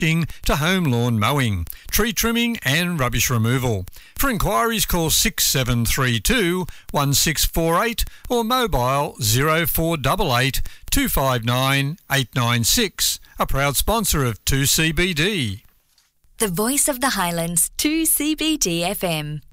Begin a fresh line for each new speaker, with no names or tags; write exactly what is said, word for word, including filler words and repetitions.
to home lawn mowing, tree trimming and rubbish removal. For inquiries, call six seven three two, one six four eight or mobile zero four eight eight, two five nine, eight nine six. A proud sponsor of two C B D.
The Voice of the Highlands, two C B D F M.